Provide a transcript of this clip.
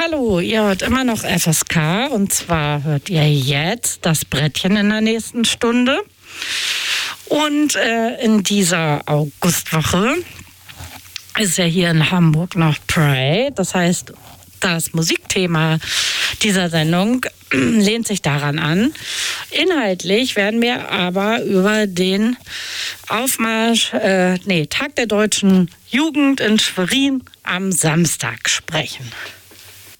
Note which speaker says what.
Speaker 1: Hallo, ihr hört immer noch FSK und zwar hört ihr jetzt das Brettchen in der nächsten Stunde. Und in dieser Augustwoche ist ja hier in Hamburg noch Pride. Das heißt, das Musikthema dieser Sendung lehnt sich daran an. Inhaltlich werden wir aber über den Tag der deutschen Jugend in Schwerin am Samstag sprechen.